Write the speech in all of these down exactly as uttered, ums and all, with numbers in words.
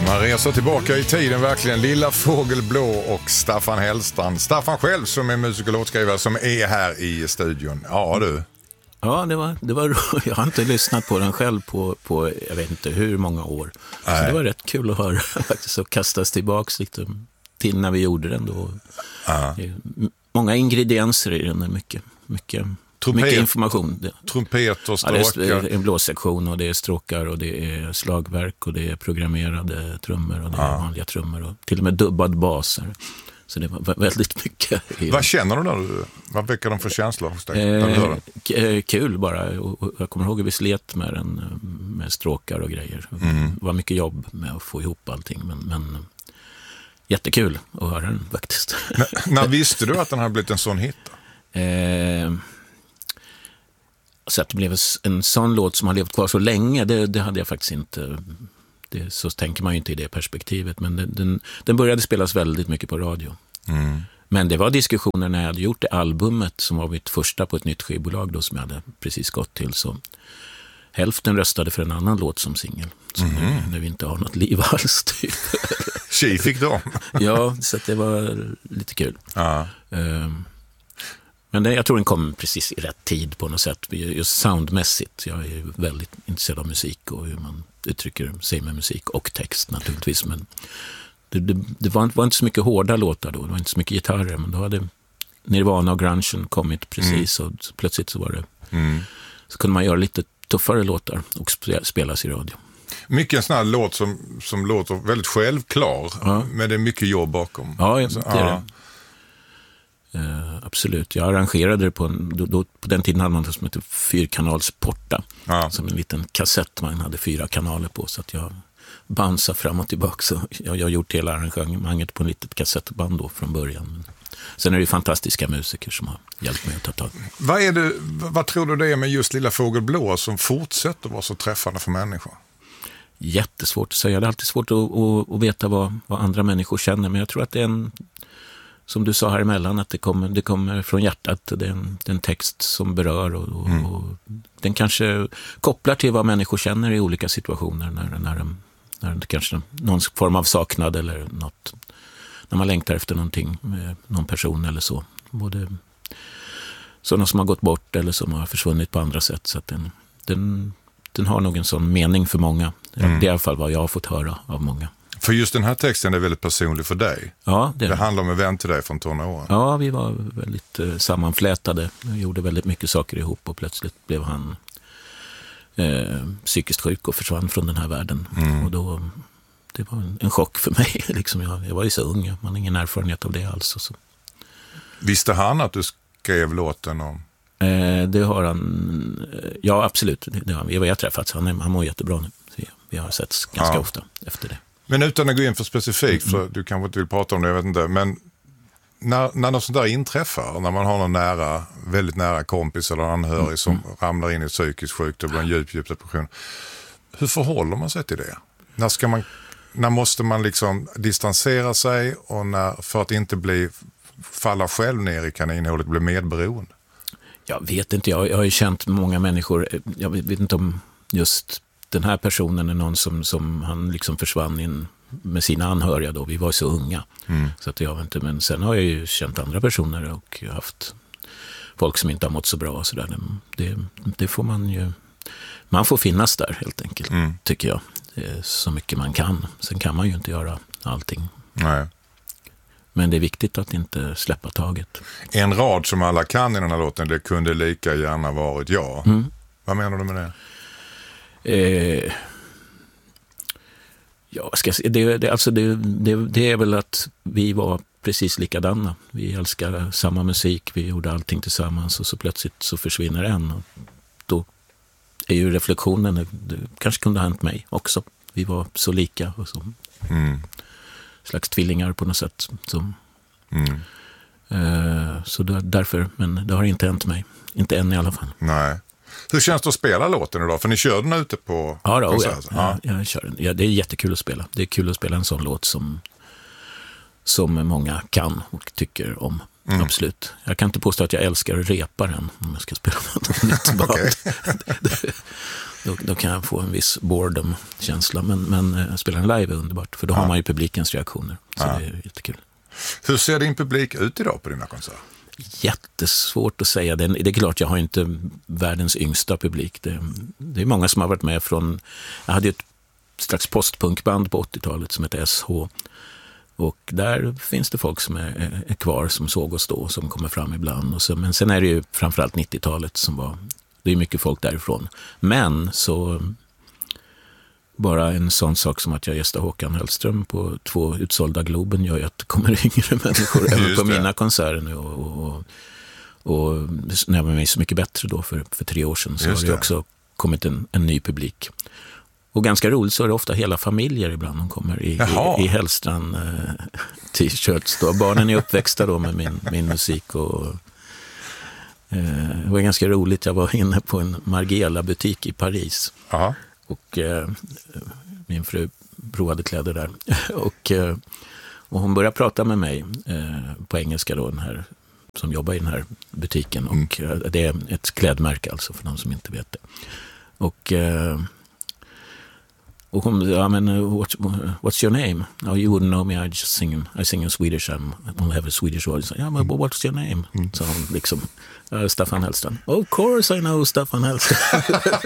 Man reser tillbaka i tiden verkligen. Lilla Fågelblå och Staffan Hellstrand. Staffan själv som är musik- och låtskrivare som är här i studion. Ja du. Ja, det var, det var, jag har inte lyssnat på den själv på, på jag vet inte hur många år. Så det var rätt kul att höra faktiskt och kastas tillbaka lite till när vi gjorde den då. Det är många ingredienser i den, mycket, mycket, Trumpet, mycket information. Trumpet och stråkar. Ja, det är en blåssektion och det är stråkar och det är slagverk och det är programmerade trummor och det är ja. vanliga trummor och till och med dubbad baser. Så det var väldigt mycket. Vad känner du då? Vad väcker de för känslor hos dig? Eh, k- kul bara. Och jag kommer ihåg att vi slet med, den, med stråkar och grejer. Mm. Det var mycket jobb med att få ihop allting. Men, men jättekul att höra den faktiskt. N- när visste du att den hade blivit en sån hit? Eh, så att det blev en sån låt som har levt kvar så länge, det, det hade jag faktiskt inte... Det, så tänker man ju inte i det perspektivet. Men den, den, den började spelas väldigt mycket på radio. Mm. Men det var diskussioner när jag hade gjort det albumet som var mitt första på ett nytt skivbolag då, som jag hade precis gått till. Så hälften röstade för en annan låt som singel. Så mm. nu, nu vi inte har något liv alls typ. Tjej fick då. Ja, så att det var lite kul. Ja. Um, Men det, jag tror den kom precis i rätt tid på något sätt. Just soundmässigt. Jag är väldigt intresserad av musik och hur man uttrycker sig med musik och text naturligtvis. Men det, det, det var, var inte så mycket hårda låtar då. Det var inte så mycket gitarrer. Men då hade Nirvana och grungen kommit precis. Mm. Och så plötsligt så var det... Mm. Så kunde man göra lite tuffare låtar och spelas i radio. Mycket en sån här låt som, som låter väldigt självklar. Ja. Men det är mycket jobb bakom. Ja, alltså, det är ja. det. Uh, absolut. Jag arrangerade det på en, då, då, på den tiden hade man det som heter fyrkanalsporta. Ja. Som en liten kassett man hade fyra kanaler på, så att jag bansade fram och tillbaka. Så jag har gjort hela arrangemanget på en litet kassettband då från början. Sen är det ju fantastiska musiker som har hjälpt mig att ta tag. Vad, är det, vad tror du det är med just Lilla Fågelblå som fortsätter vara så träffande för människor? Jättesvårt att säga. Det är alltid svårt att, att, att veta vad, vad andra människor känner. Men jag tror att det är en... Som du sa här emellan, att det kommer, det kommer från hjärtat. Det är en, det är en text som berör och, och, mm. och den kanske kopplar till vad människor känner i olika situationer när, när, de, när det kanske någon form av saknad eller något, när man längtar efter någonting med någon person eller så. Både sådana som har gått bort eller som har försvunnit på andra sätt. Så att den, den, den har nog en sån mening för många. Mm. Det är i alla fall vad jag har fått höra av många. För just den här texten är väldigt personlig för dig. Ja, det, det handlar om en vän till dig från tonåren. Ja, vi var väldigt eh, sammanflätade. Vi gjorde väldigt mycket saker ihop och plötsligt blev han eh, psykiskt sjuk och försvann från den här världen. Mm. Och då, det var en, en chock för mig. liksom jag, jag var ju så ung, man har ingen erfarenhet av det alls. Och så. Visste han att du skrev låten om? Eh, det har han, ja absolut. Det har, vi har träffats, han, han mår jättebra nu. Så vi har sett ganska ja. ofta efter det. Men utan att gå in för specifikt, för du kanske inte vill prata om det, jag vet inte. Men när, när något sånt där inträffar, när man har någon nära, väldigt nära kompis eller anhörig mm. som ramlar in i psykisk sjukdom och en djup, djup depression. Hur förhåller man sig till det? När, ska man, när måste man liksom distansera sig och när, för att inte bli, falla själv ner i kaninhålet, bli medberoende? Jag vet inte, jag, jag har ju känt många människor, jag vet, vet inte om just... Den här personen är någon som, som han liksom försvann in med sina anhöriga då. Vi var så unga. Mm. Så att jag vet inte, men sen har jag ju känt andra personer och haft folk som inte har mått så bra och sådär. Det, det får man ju... Man får finnas där helt enkelt, mm. tycker jag. Det är så mycket man kan. Sen kan man ju inte göra allting. Nej. Men det är viktigt att inte släppa taget. En rad som alla kan i den här låten, det kunde lika gärna varit jag. Mm. Vad menar du med det? Eh, ja, ska jag säga, det, det, alltså det, det, det är väl att vi var precis likadana. Vi älskar samma musik, vi gjorde allting tillsammans och så plötsligt så försvinner en. Och då är ju reflektionen, det, det kanske kunde ha hänt mig också. Vi var så lika och så mm. slags tvillingar på något sätt. Så, mm. eh, så där, därför, men det har inte hänt mig. Inte än i alla fall. Nej. Hur känns det att spela låten idag? För ni kör den ute på ja, då, konsert. Ja, ja. Jag kör den. Ja, det är jättekul att spela. Det är kul att spela en sån låt som, som många kan och tycker om. Mm. Absolut. Jag kan inte påstå att jag älskar att repa den om jag ska spela något nytt band. det, då, då kan jag få en viss boredom-känsla. Men, men äh, spela en live är underbart, för då ja. har man ju publikens reaktioner. Så ja. det är jättekul. Hur ser din publik ut idag på dina konserter? Jättesvårt att säga. Det är, det är klart, jag har inte världens yngsta publik. Det, det är många som har varit med från... Jag hade ju ett slags postpunkband på åttiotalet som heter S H. Och där finns det folk som är, är kvar, som såg oss då, som kommer fram ibland. Och så, men sen är det ju framförallt nittiotalet som var... Det är mycket folk därifrån. Men så... Bara en sån sak som att jag gästar Håkan Hellström på två utsålda Globen gör ju att det kommer yngre människor även på det. Mina konserter nu. Och, och, och när jag var med Så mycket bättre då för, för tre år sedan så Just har det, det också kommit en, en ny publik. Och ganska roligt så är det ofta hela familjer ibland de kommer i, i, i Hellstrand eh, t-shirts. Då. Barnen är uppväxta då med min, min musik och eh, det var ganska roligt. Jag var inne på en Margiela-butik i Paris. Aha. Och eh, min fru provade kläder där. och, eh, och hon började prata med mig eh, på engelska då, den här, som jobbar i den här butiken. Mm. Och eh, det är ett klädmärke alltså för de som inte vet det. Och, eh, och hon, ja men, what, what's your name? Oh, you wouldn't know me, I just sing, I sing in Swedish, I'm, I'll have a Swedish audience. Ja, men mm. what's your name? Mm. Så hon liksom, uh, Staffan Hellstrand. Of course I know Staffan Hellstrand.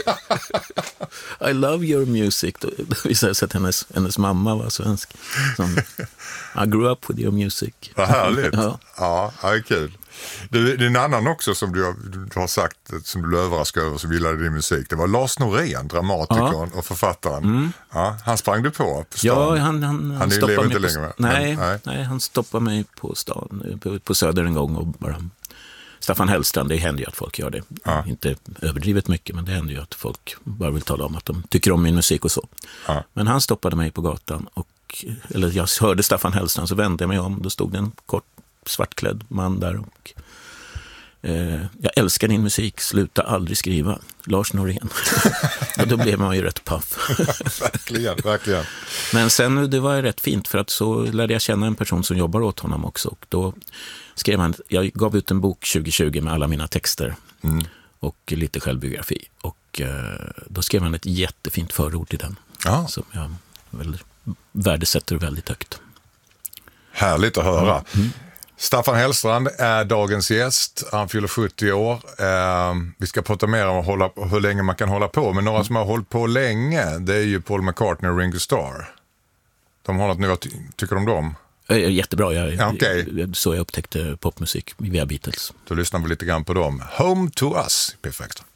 I love your music. Det visade sig att hennes, hennes mamma var svensk. Som, I grew up with your music. Vad härligt. ja. ja, det är kul. Det, det är en annan också som du har, du har sagt, som du blev överraskad över, som gillade din musik. Det var Lars Norén, dramatikern ja. och författaren. Mm. Ja, han sprang du på på stan. Ja, han, han, han lever inte på, längre med. Nej, Men, nej. nej, han stoppade mig på stan, på, på Söder en gång och bara... Staffan Hellstrand, det händer ju att folk gör det. Ja. Inte överdrivet mycket, men det händer ju att folk bara vill tala om att de tycker om min musik och så. Ja. Men han stoppade mig på gatan och, eller jag hörde Staffan Hellstrand, så vände jag mig om. Då stod det en kort svartklädd man där och eh, jag älskar din musik, sluta aldrig skriva. Lars Norén. Och då blev man ju rätt paff. verkligen, verkligen. Men sen, det var ju rätt fint, för att så lärde jag känna en person som jobbar åt honom också. Och då skrev han, jag gav ut en bok tjugo tjugo med alla mina texter mm. och lite självbiografi. Och eh, då skrev han ett jättefint förord till den. Ja. Som jag väl värdesätter väldigt högt. Härligt att höra. Mm. Staffan Hellstrand är dagens gäst. Han fyller sjuttio år. Eh, vi ska prata mer om hålla, hur länge man kan hålla på. Men några mm. som har hållit på länge, det är ju Paul McCartney och Ringo Starr. De har något nu, vad ty- tycker de om dem? Jättebra, jag, ja, okay. så jag upptäckte popmusik via Beatles. Då lyssnar vi lite grann på dem. Home to Us, P F Extra.